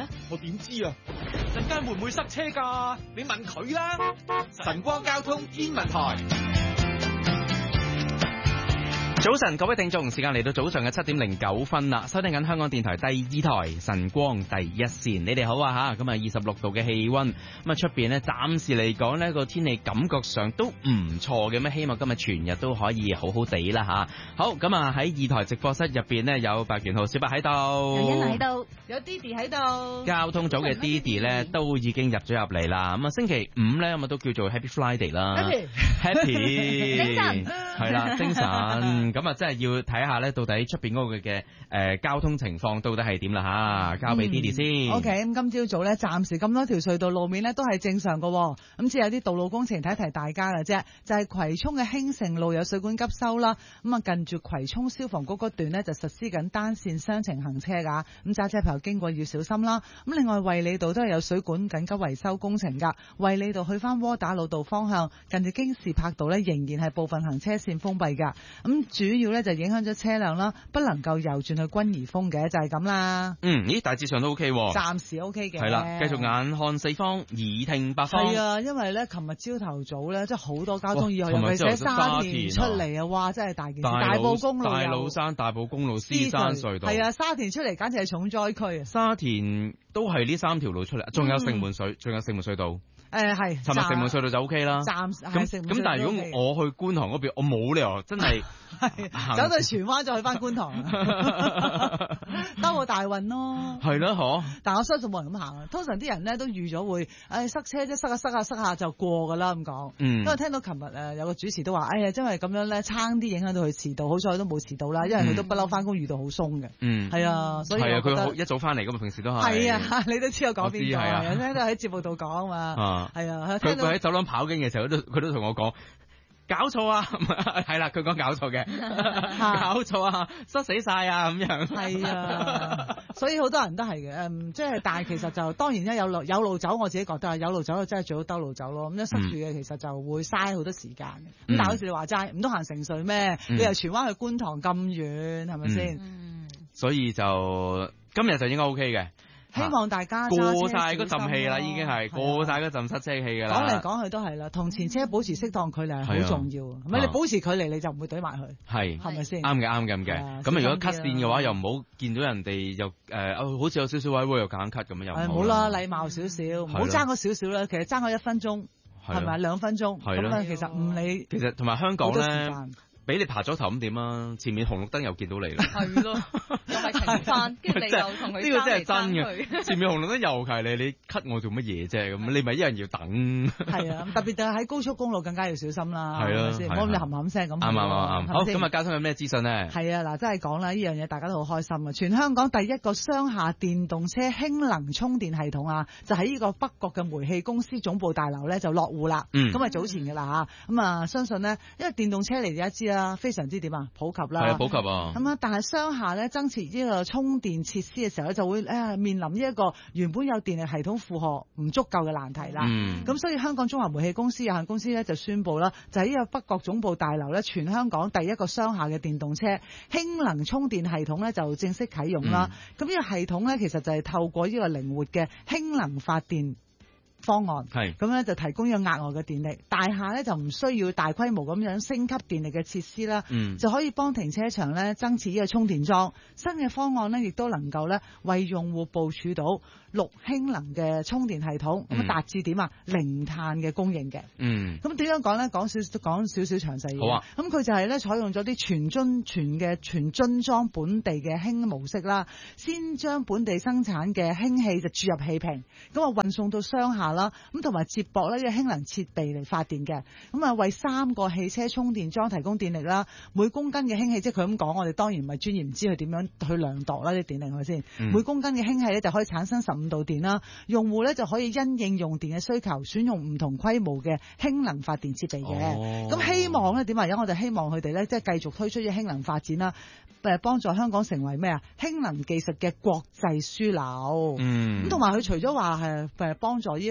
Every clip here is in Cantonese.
呢？ 我點知啊？陣間會唔會塞車㗎？你問佢啦。晨光交通天文台。 早晨，各位聽眾，時間嚟到早上嘅7:09啦，收聽緊香港電台第2台晨光第一線。你哋好啊吓，咁啊26度嘅氣溫，咁啊出邊呢暫時嚟講呢個天氣感覺上都唔錯嘅，咁希望今日全日都可以好好地啦吓。好，咁啊喺2台直播室入邊呢，有白元浩小白喺度， 人欣喺度，有 Didi 喺度， 交通組嘅 Didi 呢都已經入咗入嚟啦。咁啊星期五呢，咁啊都叫做 Happy Friday 啦 ，Happy 精神係啦，精神。咁啊，真係要睇下咧，到底出邊嗰個嘅交通情況到底係點啦吓，交俾 Didi 先。 OK， 咁今朝早咧，暫時咁多條隧道路面咧都係正常㗎，咁只有啲道路工程提一提大家嘅啫，就係葵涌嘅興盛路有水管急修啦，咁啊近住葵涌消防局嗰段呢，就實施緊單線雙程行車噶，咁揸車朋友經過要小心啦。咁另外衛理道都係有水管緊急維修工程噶，衛理道去翻窩打老道方向，近住京士柏道呢，仍然係部分行車線封閉噶，咁主要咧就影響咗車輛啦，不能夠右轉去君怡峰嘅，就係咁啦。 咦，大致上都 OK 喎， 暫時 OK 嘅。 係啦，繼續眼看四方，耳聽八方。 係啊，因為咧，琴日朝頭早咧，即係好多交通意外，尤其是沙田出嚟啊，哇，真係大件事。大埔公路、 大老山、大埔公路、獅山隧道。 係啊，沙田出嚟簡直係重災區啊！ 沙田都係呢3條路出嚟，仲有城門隧道。 係， 尋日城門隧道就 OK 啦。 暫時係城門隧道。 咁但係如果我去觀塘嗰邊，我冇理由真係走到荃灣再去翻觀塘，兜個大運咯。 係咯，嗬。 但我相信冇人咁行啊。通常啲人咧都預咗會，塞車啫，塞下就過噶啦咁講。因為聽到琴日有個主持都話，真係咁樣咧，差啲影響到佢遲到，好彩都冇遲到啦，因為佢都不嬲翻工遇到好鬆嘅。係啊，所以係啊， 佢一早翻嚟噶嘛，平時都係。 係啊，你都知我講邊個啊？有聽到喺節目度講嘛。係啊，佢喺走廊跑經嘅時候，佢都同我講。搞錯啊，係啦，佢講搞錯嘅，搞錯啊，塞死晒啊咁樣。 係啊，所以好多人都係嘅，即係，但係其實就當然有路走，我自己覺得有路走就真係最好兜路走咯。咁一塞住嘅其實就會嘥好多時間嘅。咁但係好似你話齋，唔通行城隧咩？你由荃灣去觀塘咁遠，係咪先？ 所以就今日就應該 OK 嘅。 希望大家過晒嗰陣氣啦，已經係過晒嗰陣塞車氣噶啦。 講嚟講去都係啦，同前車保持適當距離係好重要。唔係你保持距離，你就唔會懟埋佢。係咪先？啱嘅。咁如果 cut 線嘅話，又唔好見到人哋又好似有少少位喎，又夾硬 cut 咁樣又。唔好啦，禮貌少少，唔好爭嗰少少啦。其實爭嗰1分鐘，係咪2分鐘？咁啊，其實唔理。其實同埋香港咧。俾你爬咗頭咁點啊？前面紅綠燈又見到你啦，係咯， 又係停翻，跟住你又同佢呢個真係真嘅。前面紅綠燈又係你 cut 我做乜嘢啫？咁你咪一人要等。係啊，特別就係喺高速公路更加要小心啦。 係啊， 唔好咁冚冚聲咁。 啱。好，今日交通有咩資訊呢？ 係啊，嗱，真係講啦，呢樣嘢大家都好開心啊！全香港第一個雙下電動車氫能充電系統啊，就喺呢個北角嘅煤氣公司總部大樓咧就落戶啦。咁啊早前嘅啦嚇，咁啊相信呢，因為電動車嚟，大家知啦。非常之點啊，普及啦， 係普及啊。 咁啊，但係商廈咧增設呢個充電設施嘅時候咧，就會面臨呢一個原本有電力系統負荷唔足夠嘅難題啦。咁所以香港中華煤氣公司有限公司咧就宣布啦，就喺呢個北角總部大樓咧，全香港第一個商廈嘅電動車氫能充電系統咧就正式啟用啦。咁呢個系統咧其實就係透過呢個靈活嘅氫能發電方案係咁咧，就提供咗額外嘅電力，大廈咧就唔需要大規模咁樣升級電力嘅設施啦，就可以幫停車場咧增設呢個充電樁。新嘅方案咧，亦都能夠咧為用戶部署到綠氫能嘅充電系統，咁達至點啊零碳嘅供應嘅。咁點樣講咧？講少少詳細嘢。好啊。咁佢就係咧採用咗啲全樽裝本地嘅氫模式啦，先將本地生產嘅氫氣就注入氣瓶，咁啊運送到商廈啦，咁同埋接駁呢個氫能設備嚟發電嘅，咁啊為3個汽車充電樁提供電力啦。每公斤嘅氫氣，即係佢咁講，我哋當然唔係專業，唔知佢點樣去量度啦啲電力係咪先？每公斤嘅氫氣咧就可以產生15度電啦，用戶咧就可以因應用電嘅需求，選用唔同規模嘅氫能發電設備嘅。咁希望咧點啊？而家我哋希望佢哋咧即係繼續推出啲氫能發展啦，幫助香港成為咩啊？氫能技術嘅國際樞紐。咁同埋佢除咗話係幫助呢個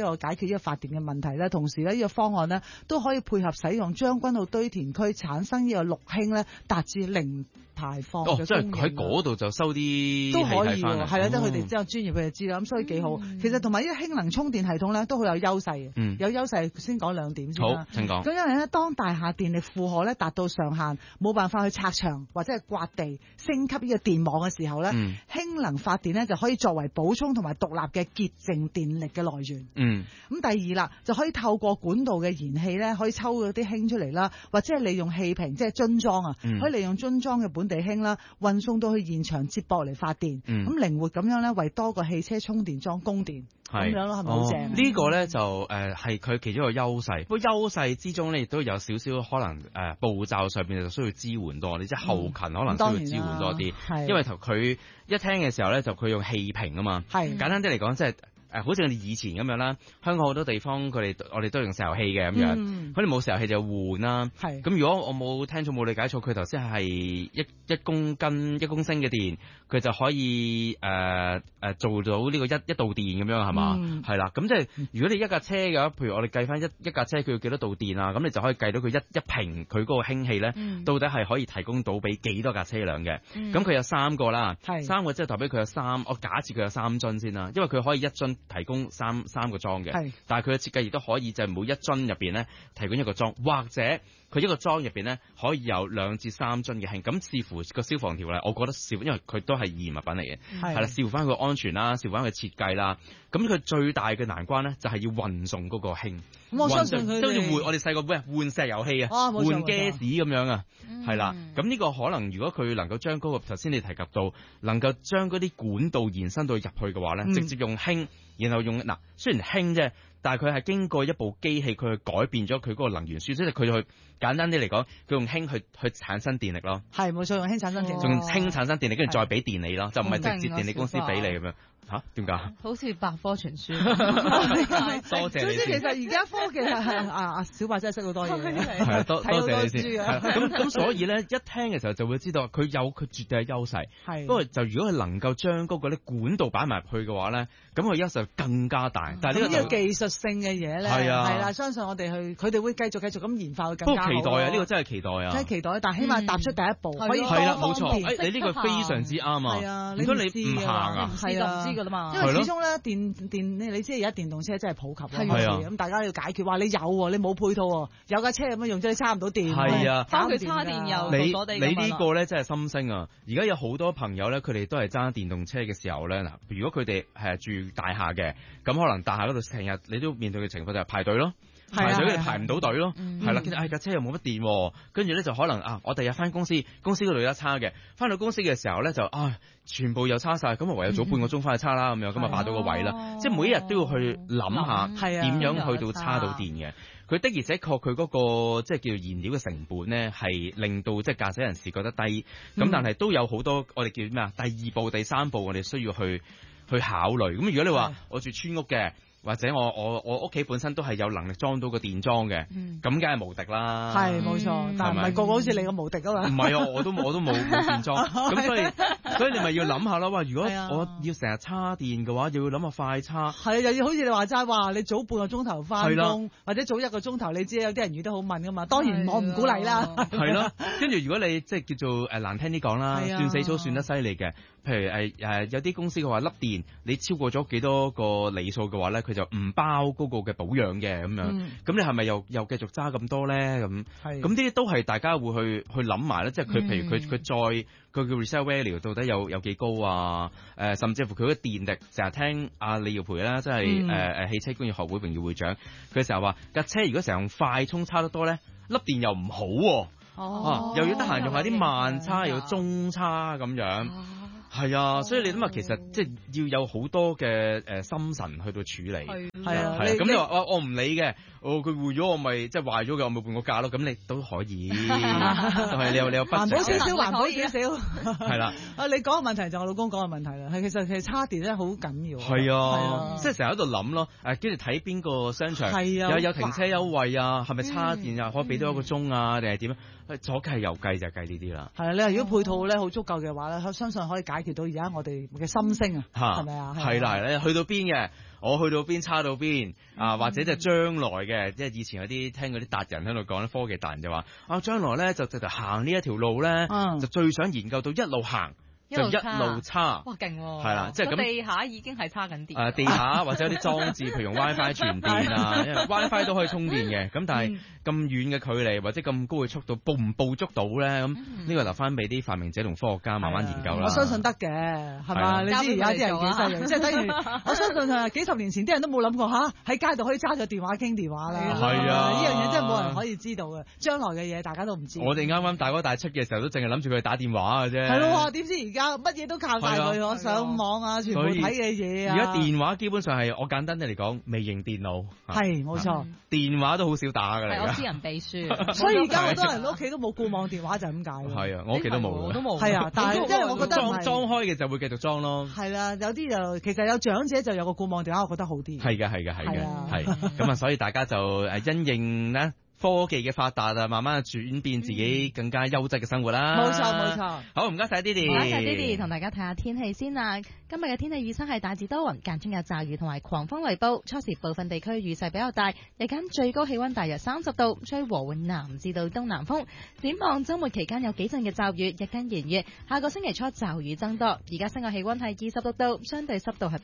個解決呢個發電嘅問題咧，同時咧呢個方案咧都可以配合使用將軍澳堆填區產生呢個綠氫咧，達至零排放嘅供應。 即係喺嗰度就收啲都可以喎， 係啦，即係佢哋之後專業佢就知啦，咁所以幾好。其實同埋呢個氫能充電系統咧都好有優勢嘅，有優勢先講兩點先啦。 好，請講。 咁因為咧，當大廈電力負荷咧達到上限，冇辦法去拆牆或者係刮地升級呢個電網嘅時候咧，氫能發電咧就可以作為補充同埋獨立嘅潔淨電力嘅來源。咁第二啦，就可以透過管道嘅燃氣咧，可以抽嗰啲氫出嚟啦，或者係利用氣瓶即係樽裝啊，可以利用樽裝嘅本地氫啦，運送到去現場接駁嚟發電。咁靈活咁樣咧，為多個汽車充電樁供電。咁樣咯，係咪好正？ 呢個咧就係佢其中一個優勢。不過優勢之中咧，亦都有少少可能步驟上邊就需要支援多啲，即係後勤可能需要支援多啲。因為佢一聽嘅時候咧，就佢用氣瓶啊嘛。簡單啲嚟講，即係。好似我哋以前咁樣啦，香港好多地方我哋都用石油氣嘅咁樣，佢哋冇石油氣就換啦。咁如果我冇聽錯冇理解錯，佢頭先係一公斤1公升嘅電，佢就可以做到呢個一度電咁樣係嘛？係啦，咁即係如果你一架車嘅話，譬如我哋計翻一架車佢要幾多度電啊，咁你就可以計到佢一瓶佢嗰個氫氣咧，到底係可以提供到俾幾多架車輛嘅？咁佢有3個啦，3個即係代表佢有我假設佢有3樽先啦，因為佢可以一樽提供三個裝嘅，但係佢嘅設計亦都可以就係每一樽入邊咧提供一個裝，或者佢一個裝入邊咧可以有2至3樽嘅氫，咁視乎個消防條例，我覺得因為佢都係易物品嚟嘅，係啦，視乎翻佢安全啦，視乎翻佢設計啦，咁佢最大嘅難關咧就係要運送嗰個氫。 我相信佢都要換我哋細個換石油氣啊，換 gas 咁樣啊，係啦，咁呢個可能如果佢能夠將嗰個頭先你提及到，能夠將嗰啲管道延伸到入去嘅話咧，直接用氫。然後用雖然氫啫，但係佢係經過一部機器，佢去改變咗佢嗰個能源輸出，即係佢去簡單啲嚟講，佢用氫去產生電力咯。係冇錯，用氫產生電力，用氫產生電力，跟住再俾電你咯，就唔係直接電力公司俾你咁樣。嚇點解？ 好似百科全書。 多謝你。 其實而家科技係小白真係識好多嘢。 係啊，多謝你先。咁所以咧，一聽嘅時候就會知道佢絕對係優勢。係。不過就如果佢能夠將嗰個啲管道擺埋入去嘅話咧，咁佢優勢更加大。但係呢個技術性嘅嘢咧，係啦，相信我哋佢哋會繼續咁研發，會更加好。 不過期待啊！呢個真係期待啊！ 真係期待，但係起碼踏出第一步，可以係啦，冇錯。你呢個非常之啱啊！ 係啊， 如果你唔行啊， 係啊，唔知㗎啦嘛。因為始終咧你知而家電動車真係普及啦，咁大家要解決。話你有喎，你冇配套喎，有架車咁樣用咗你差唔到電。 係啊， 翻佢叉電又鎖地咁樣。 你呢個咧真係心聲啊！而家有好多朋友咧，佢哋都係揸電動車嘅時候咧，嗱，如果佢哋係住大廈嘅，咁可能大廈嗰度成日你都面對嘅情況就係排隊咯。排隊排唔到隊咯，係啦，跟住架車又冇乜電，跟住咧就可能我第日翻公司嗰度有得叉嘅，翻到公司嘅時候咧就全部又叉晒，咁唯有早半個鐘翻去叉啦，咁樣咁霸到個位啦，即係每一日都要去諗下點樣去到叉到電嘅。佢的而且確佢嗰個即係叫燃料嘅成本咧，係令到即係駕駛人士覺得低，咁但係都有好多我哋叫咩啊？第2步、第3步我哋需要去考慮。咁如果你話我住村屋嘅。或者我屋企本身都係有能力裝到個電樁嘅，咁梗係無敵啦。係冇錯，但係唔係個個好似你咁無敵啊嘛。唔係啊，我都冇電樁，咁所以你咪要諗下啦。哇，如果我要成日叉電嘅話，又要諗下快叉。係啊，又要好似你話齋，話你早半個鐘頭翻工，或者早1個鐘頭，你知有啲人遇得好問噶嘛。當然我唔鼓勵啦。係咯，跟住如果你即係叫做難聽啲講啦，算死草算得犀利嘅。譬如有啲公司嘅話，粒電你超過咗幾多個里數嘅話咧，佢就唔包嗰個嘅保養嘅咁樣。咁你係咪又繼續揸咁多咧？咁呢啲都係大家會去諗埋咧。即係佢譬如佢叫 resale value 到底有幾高啊？甚至乎佢嘅電力，成日聽阿李耀培啦，即係汽車工業學會榮譽會長，佢成日話架車如果成日用快充叉得多咧，粒電又唔好喎。又要得閒用下啲慢叉，又要中叉咁樣。係啊，所以你諗下，其實即係要有好多嘅心神去到處理。係啊，咁你話我唔理嘅，佢換咗我咪即係壞咗嘅，我咪換個價咯。咁你都可以，係你有環保少少，環保少少。係啦，你講嘅問題就我老公講嘅問題啦。係其實叉電咧好緊要。係啊，即係成日喺度諗咯。跟住睇邊個商場有停車優惠啊？係咪叉電啊？可以俾多1個鐘啊？定係點啊？左計右計就計呢啲啦。係啊，你話如果配套咧好足夠嘅話咧，相信可以解解決到而家我哋嘅心聲啊，係咪啊？ 係啦，係啦，去到邊嘅，我去到邊差到邊啊，或者就係將來嘅，即係以前有啲聽嗰啲達人喺度講咧，科技達人就話啊，將來咧就行呢一條路咧，就最想研究到一路行。就一路差， 哇勁喎！ 係啦，即係咁。 地下已經係差緊電。 地下或者有啲裝置，譬如用 WiFi 傳電啊，因為 WiFi 都可以充電嘅。咁但係咁遠嘅距離或者咁高嘅速度，捕唔捕捉到咧？咁呢個留翻俾啲發明者同科學家慢慢研究啦。 我相信得嘅，係嘛？你知而家啲人幾犀利，即係等於我相信係幾十年前啲人都冇諗過嚇喺街度可以揸咗電話傾電話啦。 係啊， 呢樣嘢真係冇人可以知道嘅。將來嘅嘢大家都唔知。 我哋啱啱大哥大出嘅時候都淨係諗住佢打電話嘅啫。 係咯，點知而家乜嘢都靠晒佢，我上網啊，全部睇嘅嘢啊。 而家電話基本上係我簡單啲嚟講，微型電腦係冇錯， 電話都好少打㗎啦。 係我私人秘書， 所以而家好多人屋企都冇固網電話就係咁解。 係啊，我屋企都冇， 我都冇。 係啊，但係即係我覺得裝開嘅就會繼續裝咯。 係啦，有啲就其實有長者就有個固網電話，我覺得好啲。 係嘅，係咁啊，所以大家就因應咧。科技嘅發達啊，慢慢轉變自己更加優質嘅生活啦。 冇錯冇錯。 好，唔該晒 Didi。 唔該晒 Didi，同大家睇下天氣先啦。今日嘅天氣預測係大致多雲，間中有驟雨同埋狂風雷暴。初時部分地區雨勢比較大，日間最高氣溫大約30度，吹和緩南至到東南風。展望週末期間有幾陣嘅驟雨，日間炎熱。下個星期初驟雨增多。而家室外氣溫係26度，相對濕度係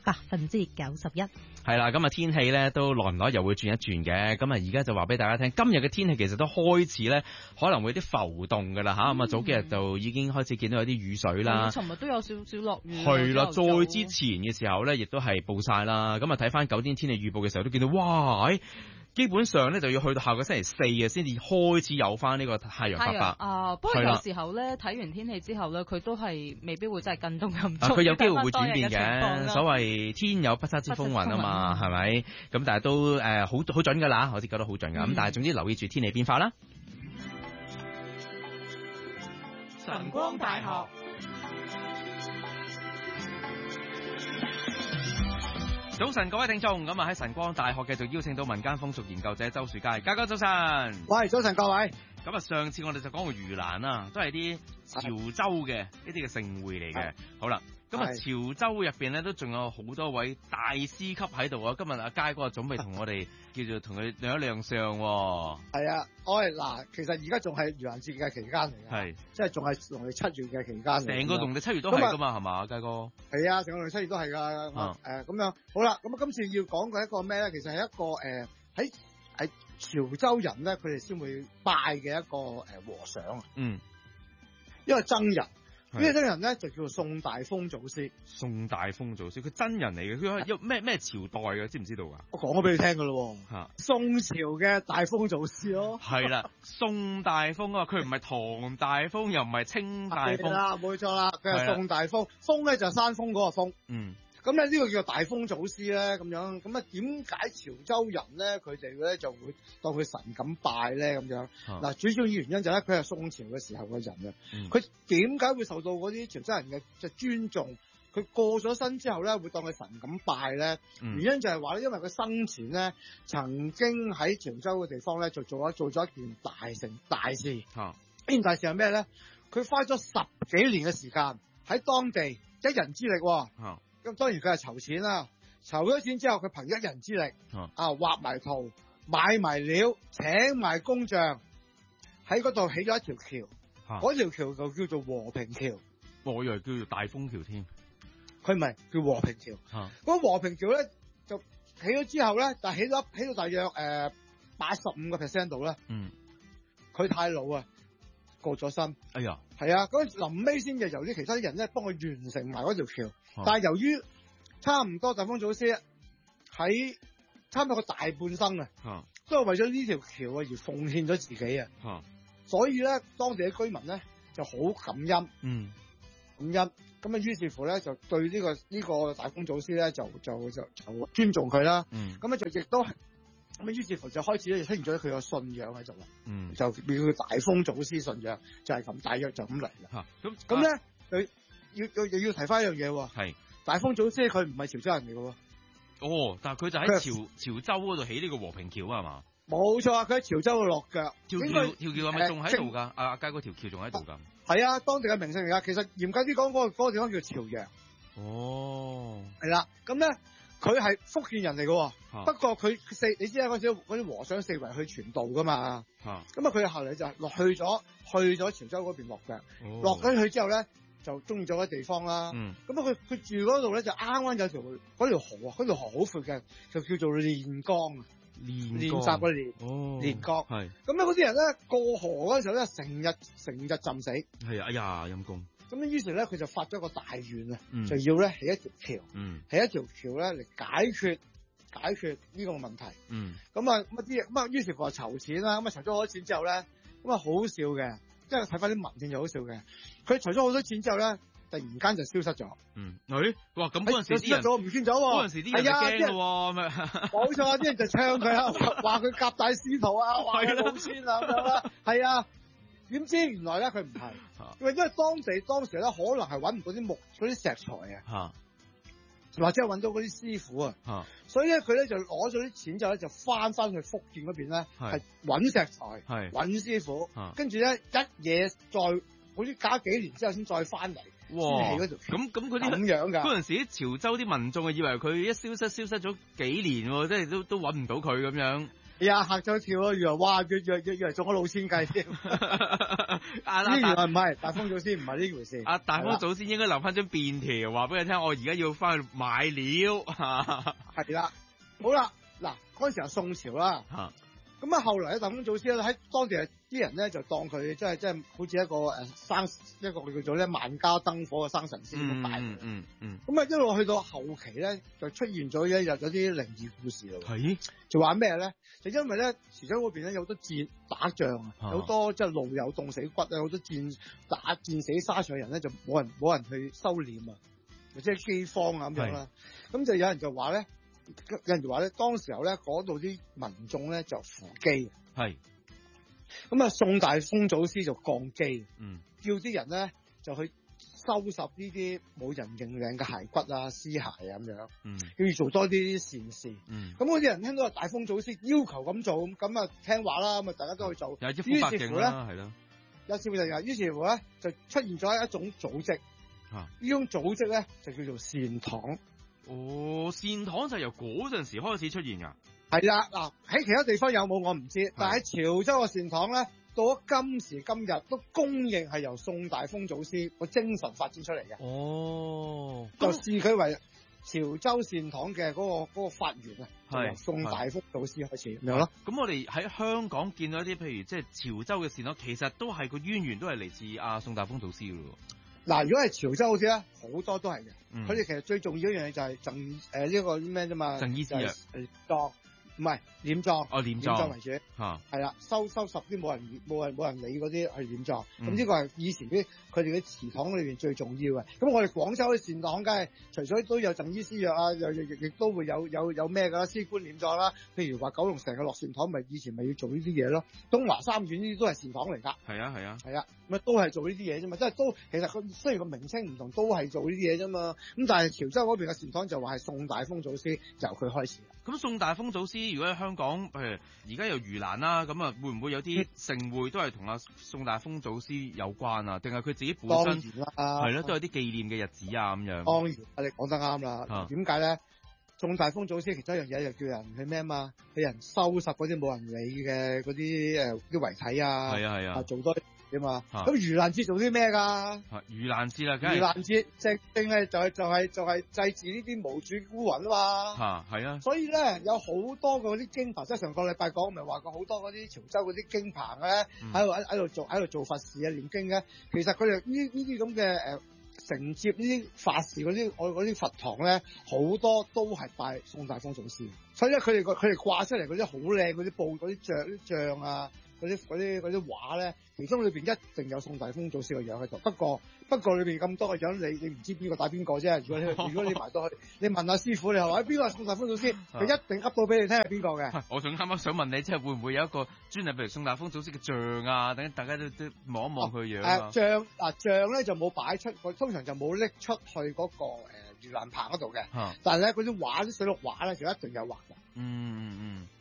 91%。 係啦，咁啊天氣咧都耐唔耐又會轉一轉嘅。咁啊而家就話俾大家聽，今日嘅天氣其實都開始咧可能會有啲浮動㗎啦嚇。咁啊早幾日就已經開始見到有啲雨水啦。 尋日都有少少落雨。 係啦，再之前嘅時候咧，亦都係報晒啦。咁啊睇翻9天天氣預報嘅時候，都見到哇！基本上咧就要去到下個星期4啊，先至開始有翻呢個太陽發白。 不過有時候咧睇完天氣之後咧，佢都係未必會真係跟蹤咁足。 佢有機會會轉變嘅，所謂天有不測之風雲啊嘛，係咪？咁但係都好準㗎啦，我哋覺得好準㗎。咁但係總之留意住天氣變化啦。 晨光大學早晨，各位聽眾，咁啊喺晨光大學繼續邀請到民間風俗研究者周樹佳，嘉哥早晨。 喂，早晨各位。 咁啊，上次我哋就講過盂蘭啦，都係啲潮州嘅呢啲嘅盛會嚟嘅。好啦，咁啊潮州入邊咧都仲有好多位大師級喺度啊。今日阿佳哥準備同我哋叫做同佢亮一亮相。 係啊，嗱，其實而家仲係盂蘭節嘅期間嚟嘅，係即係仲係農曆7月嘅期間。 成個農曆7月都係噶嘛，係嘛，佳哥？係啊，成個農曆7月都係噶。咁樣好啦，咁啊今次要講嘅一個咩咧？其實係一個喺潮州人咧，佢哋先會拜嘅一個和尚啊。一個僧人。呢個僧人咧就叫做宋大豐祖師。 宋大豐祖師，佢真人嚟嘅，佢係咩朝代嘅？知唔知道㗎？ 我講咗俾你聽㗎咯。宋朝嘅大豐祖師咯。係啦， 宋大豐啊，佢唔係唐大豐，又唔係清大豐。係啦， 冇錯啦，佢係宋大豐。豐咧就係山峰嗰個豐。咁咧呢個叫做大豐祖師咧，咁樣咁啊？點解潮州人咧佢哋咧就會當佢神咁拜咧咁樣？嗱，主要原因就係咧，佢係宋朝嘅時候嘅人啊。佢點解會受到嗰啲潮州人嘅尊重？佢過咗身之後咧，會當佢神咁拜咧？原因就係話咧，因為佢生前咧曾經喺潮州嘅地方咧就做咗一件大事。呢件大事係咩咧？佢花咗10幾年嘅時間喺當地一人之力。咁當然佢係籌錢啦，籌咗錢之後，佢憑一人之力畫埋圖、買埋料、請埋工匠喺嗰度起咗一條橋，嗰條橋就叫做和平橋。 我以為叫做大豐橋添， 佢唔係叫和平橋。嗰和平橋咧就起咗之後咧，但係起到大約85% 度咧。佢太老啊，過咗身。哎呀，係啊，嗰臨尾先就由啲其他啲人咧幫佢完成埋嗰條橋。但係由於差唔多大豐祖師喺差唔多個大半生啊，都係為咗呢條橋啊而奉獻咗自己啊，所以咧當地嘅居民咧就好感恩，感恩咁啊，於是乎咧就對呢個大豐祖師咧就尊重佢啦，咁啊就亦都係咁啊，於是乎就開始咧出現咗佢個信仰喺度啦，就叫佢大豐祖師信仰，就係咁，大約就咁嚟啦。咁咧佢。又要提翻一樣嘢喎，係大豐祖師佢唔係潮州人嚟嘅喎，但係佢就喺潮州嗰度起呢個和平橋啊嘛，冇錯啊，佢喺潮州度落腳，條橋係咪仲喺度㗎？阿佳嗰條橋仲喺度㗎？ 係啊，當地嘅名勝嚟㗎。其實嚴格啲講，嗰個地方叫潮陽。 哦， 係啦，咁咧佢係福建人嚟嘅，不過佢你知啦，嗰啲和尚四圍去傳道㗎嘛。咁啊，佢後嚟就去咗潮州嗰邊落腳，落咗去之後咧就中意咗個地方啦。咁啊，佢住嗰度咧就啱啱有條河啊，嗰條河好闊嘅，就叫做練江啊。練習嘅練江，係咁咧，嗰啲人咧過河嗰陣時候咧，成日浸死。 係啊，哎呀，陰公。 咁咧，於是咧佢就發咗個大願啊，就要咧起一條橋，起一條橋咧嚟解決呢個問題。咁啊，於是乎就籌錢啦。咁啊，籌咗好多錢之後咧，咁啊好笑嘅，即係睇翻啲文獻就好笑嘅。佢籌咗好多錢之後咧，突然間就消失咗。 哇！咁嗰陣時啲人唔見咗喎。嗰陣時啲人驚咯喎，咪冇錯，啲人就唱佢啊，話佢夾帶私逃啊，話佢老千啊咁樣啦。係啊，點知原來咧佢唔係，因為當時咧可能係揾唔到嗰啲石材啊，或者係揾到嗰啲師傅啊，所以咧佢咧就攞咗啲錢之後咧就翻去福建嗰邊咧係揾石材，揾師傅，跟住咧一嘢再好似隔幾年之後先再翻嚟。哇！咁嗰啲咁樣㗎，嗰陣時啲潮州啲民眾啊，以為佢一消失咗幾年喎，即係都揾唔到佢咁樣。呀！嚇咗一跳咯，以為哇，以為中咗老千計添。原來唔係，大風祖師唔係呢回事。大風祖師應該留翻張便條，話俾佢聽，我而家要翻去買料。係啦，好啦，嗱嗰陣時係宋朝啦。咁啊，後嚟咧，大風祖師咧喺當地啲人咧就當佢即係好似一個叫做咧萬家燈火嘅生神仙咁拜。咁啊，一路去到後期咧，就出現咗有啲靈異故事咯。係，就話咩咧？就因為咧，潮州嗰邊咧有好多打仗啊，有好多即係路有凍死骨啊，好多戰死沙場人咧，就冇人去收斂啊，或者係饑荒啊咁樣啦。咁就有人就話咧。有人就話咧，當時候咧嗰度啲民眾咧就扶乩，係咁啊，宋大風祖師就降乩，叫啲人咧就去收拾呢啲冇人認領嘅骸骨啊、屍骸啊咁樣，要做多啲善事。咁嗰啲人聽到大風祖師要求咁做，咁啊聽話啦，咁啊大家都去做。於是乎咧，係咯，有少人於是乎咧就出現咗一種組織，呢種組織咧就叫做善堂。善堂就由嗰陣時開始出現㗎。係啦，嗱喺其他地方有冇我唔知，但係喺潮州嘅善堂咧，到咗今時今日都公認係由宋大風祖師個精神發展出嚟嘅。就視佢為潮州善堂嘅嗰個發源啊，就由宋大風祖師開始，明咯。咁我哋喺香港見到一啲譬如即係潮州嘅善堂，其實都係個淵源都係嚟自宋大風祖師㗎喎。嗱，如果係潮州嗰啲咧，好多都係嘅。佢哋其實最重要一樣嘢就係呢個咩啫嘛？贈醫施藥葬，唔係殮葬。殮葬為主。係啦，收拾啲冇人理嗰啲去殮葬。咁呢個係以前佢哋嘅祠堂裏邊最重要嘅。咁我哋廣州嘅善堂梗係除咗都有贈醫施藥啊，亦都會有咩㗎啦？司官殮葬啦，譬如話九龍城嘅樂善堂，咪以前咪要做呢啲嘢咯。東華三院呢啲都係善堂嚟㗎。係啊。咁都係做呢啲嘢啫嘛，即係其實佢雖然個名稱唔同，都係做呢啲嘢啫嘛。咁但係潮州嗰邊嘅善堂就話係宋大風祖師由佢開始。咁宋大風祖師如果喺香港，譬如而家有盂蘭啦，咁啊會唔會有啲盛會都係同阿宋大風祖師有關啊？定係佢自己本身係咯，都有啲紀念嘅日子啊咁樣。當然，你講得啱啦。點解咧？宋大風祖師其中一樣嘢就叫人去咩啊嘛？俾人收拾嗰啲冇人理嘅嗰啲啲遺體啊。係啊。做多嘅嘛，咁盂蘭節做啲咩㗎？盂蘭節啦，梗係盂蘭節正係就係祭祀呢啲無主孤魂啊嘛。係啊。所以咧有好多嗰啲經棚，即係上個禮拜講咪話過好多嗰啲潮州嗰啲經棚咧，喺度做法事啊、念經咧。其實佢哋呢啲咁嘅承接呢啲法事嗰啲佛堂咧，好多都係拜宋大風祖師。所以咧佢哋掛出嚟嗰啲好靚嗰啲布嗰啲像啊。嗰啲畫咧，其中裏邊一定有宋大風祖師個樣喺度。不過裏邊咁多個樣，你唔知邊個打邊個啫。如果你埋到去，你問下師傅，你係話邊個係宋大風祖師，佢一定噏到俾你聽係邊個嘅。我啱啱想問你，即係會唔會有一個專係譬如宋大風祖師嘅像啊？等大家都望一望佢樣啊。像咧就冇擺出，佢通常就冇拎出去嗰個盂蘭棚嗰度嘅。但係咧嗰啲畫啲水陸畫咧就一定有畫嘅。係啦。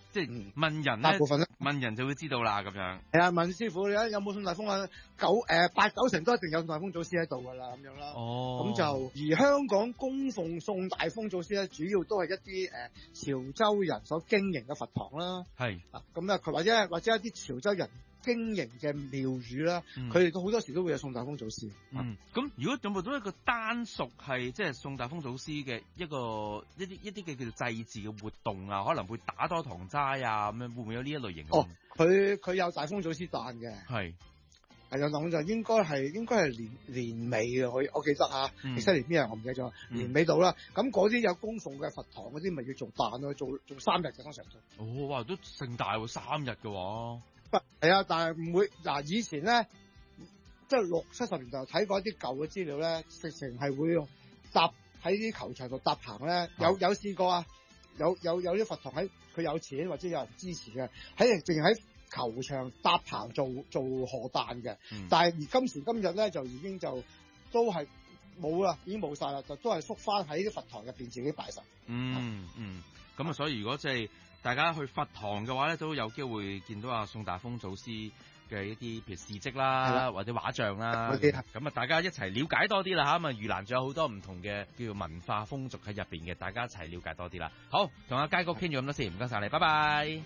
即係問人大部分咧， 問人就會知道啦咁樣。 係啊，問師傅你有冇送大風啊？8、9成都一定有送大風祖師喺度㗎啦，咁樣啦。 哦， 咁就而香港供奉送大風祖師咧，主要都係一啲潮州人所經營嘅佛堂啦。係啊，咁啊佢或者一啲潮州人經營嘅廟宇啦，佢哋都好多時都會有送大風祖師。 咁如果有冇到一個單屬係即係送大風祖師嘅一啲嘅叫做祭祀嘅活動啊，可能會打多堂齋啊咁樣，會唔會有呢一類型？ 哦，佢有大風祖師誕嘅，係有咁就應該係年尾嘅，我記得嚇，其實年咩啊？我唔記得咗，年尾到啦。咁嗰啲有供奉嘅佛堂嗰啲，咪要做誕咯，做3日嘅通常都。哦， 哇，都盛大喎，3日嘅喎。 係啊，但係唔會嗱，以前咧，即係60、70年代睇過一啲舊嘅資料咧，直情係會搭喺啲球場度搭棚咧，有試過啊，有啲佛堂喺佢有錢或者有人支持嘅，淨喺球場搭棚做賀誕嘅，但係而今時今日咧就已經就都係冇啦，已經冇晒啦，就都係縮翻喺啲佛堂入邊自己拜神。 咁啊，所以如果即係大家去佛堂嘅話咧，都有機會見到送大風祖師嘅一啲譬如事蹟啦，或者畫像啦。咁啊，大家一齊了解多啲啦嚇。咁啊，盂蘭仲有好多唔同嘅叫做文化風俗喺入邊嘅，大家一齊了解多啲啦。好，同阿佳哥傾咗咁多先，唔該晒你，拜拜。